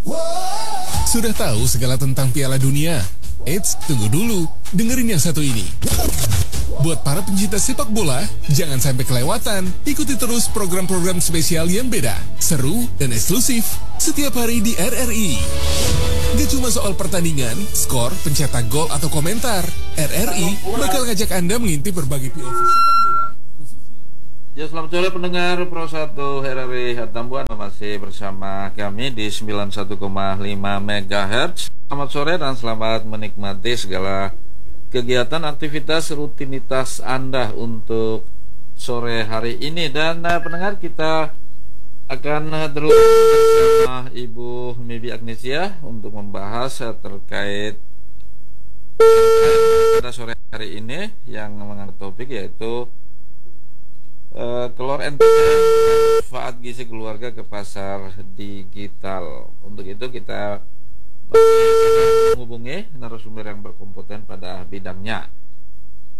Sudah tahu segala tentang Piala Dunia? Eits, tunggu dulu. Dengerin yang satu ini. Buat para pencinta sepak bola, jangan sampai kelewatan. Ikuti terus program-program spesial yang beda, seru, dan eksklusif setiap hari di RRI. Gak cuma soal pertandingan, skor, pencetak gol, atau komentar. RRI bakal ngajak Anda mengintip berbagai POV sepak bola. Ya, selamat sore pendengar Pro 1 RRI Hatambuan, masih bersama kami di 91,5 MHz. Selamat sore dan selamat menikmati segala kegiatan, aktivitas, rutinitas Anda untuk sore hari ini. Dan pendengar, kita akan terus bersama Ibu Mibi Agnesia untuk membahas terkait pada sore hari ini yang mengangkat topik yaitu telur NTM manfaat gizi keluarga ke pasar digital. Untuk itu kita menghubungi narasumber yang berkompeten pada bidangnya.